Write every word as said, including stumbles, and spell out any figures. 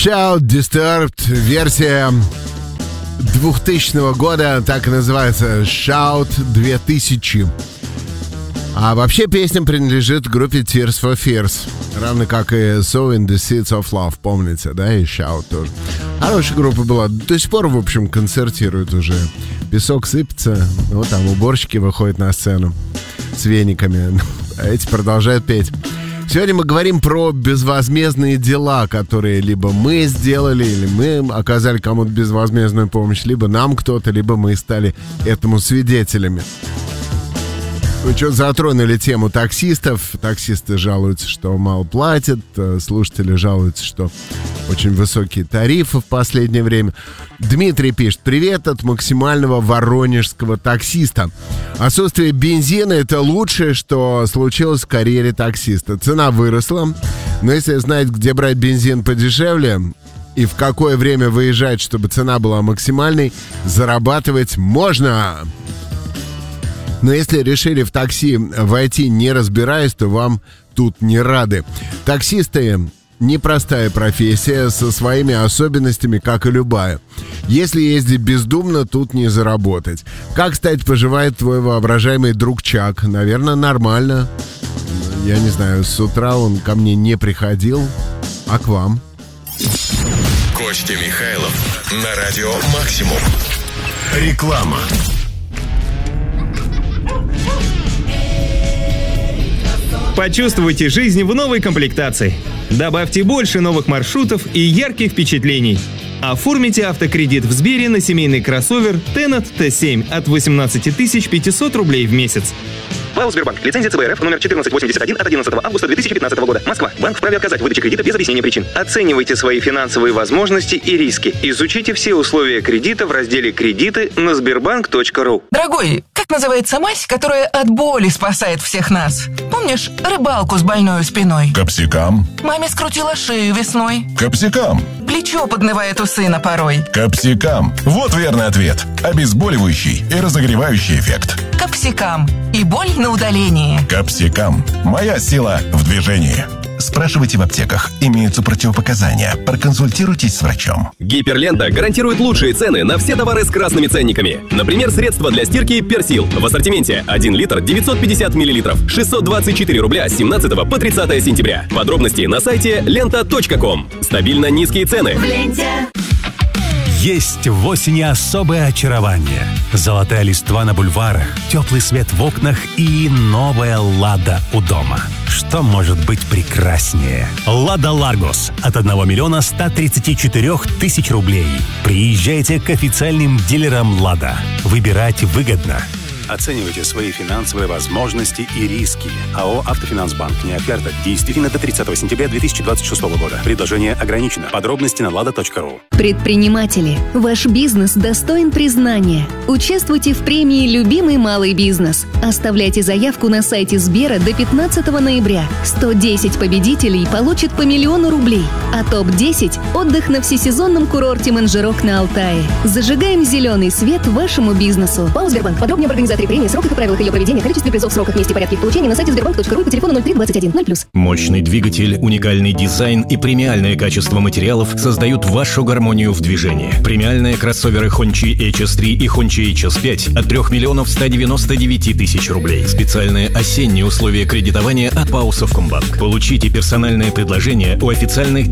Shout Disturbed, версия двухтысячного года, так и называется, Shout две тысячи. А вообще песня принадлежит группе Tears for Fears, равно как и So in the Seeds of Love, помните, да, и Shout тоже. Хорошая группа была, до сих пор, в общем, концертирует уже. Песок сыпется, вот там уборщики выходят на сцену с вениками, а эти продолжают петь. Сегодня мы говорим про безвозмездные дела, которые либо мы сделали, или мы оказали кому-то безвозмездную помощь, либо нам кто-то, либо мы стали этому свидетелями. Вы что-то затронули тему таксистов. Таксисты жалуются, что мало платят. Слушатели жалуются, что очень высокие тарифы в последнее время. Дмитрий пишет: привет от максимального воронежского таксиста. Отсутствие бензина — это лучшее, что случилось в карьере таксиста. Цена выросла, но если знать, где брать бензин подешевле и в какое время выезжать, чтобы цена была максимальной, зарабатывать можно. Но если решили в такси войти, не разбираясь, то вам тут не рады. Таксисты — непростая профессия со своими особенностями, как и любая. Если ездить бездумно, тут не заработать. Как, кстати, поживает твой воображаемый друг Чак? Наверное, нормально. Я не знаю, с утра он ко мне не приходил. А к вам? Костя Михайлов на радио «Максимум». Реклама. Почувствуйте жизнь в новой комплектации. Добавьте больше новых маршрутов и ярких впечатлений. Оформите автокредит в Сбере на семейный кроссовер Tenat Т семь от восемнадцать тысяч пятьсот рублей в месяц. ВАО «Сбербанк». Лицензия ЦБ РФ номер четырнадцать восемьдесят один от одиннадцатого августа две тысячи пятнадцатого года. Москва. Банк вправе отказать в выдаче кредита без объяснения причин. Оценивайте свои финансовые возможности и риски. Изучите все условия кредита в разделе «Кредиты» на сбербанк точка ру. Дорогой, как называется мазь, которая от боли спасает всех нас? Помнишь рыбалку с больной спиной? Капсикам. Маме скрутила шею весной. Капсикам. Плечо поднывает у сына порой. Капсикам. Вот верный ответ. Обезболивающий и разогревающий эффект. Капсикам. И боль на удалении. Капсикам. Моя сила в движении. Спрашивайте в аптеках. Имеются противопоказания. Проконсультируйтесь с врачом. Гиперлента гарантирует лучшие цены на все товары с красными ценниками. Например, средства для стирки «Персил». В ассортименте один литр девятьсот пятьдесят миллилитров. шестьсот двадцать четыре рубля с семнадцатого по тридцатое сентября. Подробности на сайте лента точка ком. Стабильно низкие цены. В ленте. Есть в осени особое очарование. Золотая листва на бульварах, теплый свет в окнах и новая «Лада» у дома. Что может быть прекраснее? «Лада Ларгос» от одного миллиона ста тридцати четырёх тысяч рублей. Приезжайте к официальным дилерам «Лада». Выбирать выгодно. Оценивайте свои финансовые возможности и риски. АО «Автофинансбанк». Не оферта. Действительно до тридцатого сентября две тысячи двадцать шестого года. Предложение ограничено. Подробности на лада точка ру. Предприниматели, ваш бизнес достоин признания. Участвуйте в премии «Любимый малый бизнес». Оставляйте заявку на сайте Сбера до пятнадцатого ноября. сто десять победителей получат по миллиону рублей. А топ десять – отдых на всесезонном курорте Манжерок на Алтае. Зажигаем зеленый свет вашему бизнесу. ПАО «Сбербанк». Подробнее об организации премии, сроках и правилах ее проведения, количестве призов, сроках, месте и порядке их получения на сайте сбербанк точка ру и по телефону ноль три двадцать один ноль плюс. Мощный двигатель, уникальный дизайн и премиальное качество материалов создают вашу гармонию в движении. Премиальные кроссоверы Hongqi эйч эс три и Hongqi эйч эс пять от трёх миллионов ста девяноста девяти тысяч рублей. Специальные осенние условия кредитования от ПАО «Совкомбанк». Получите персональное предложение у официальных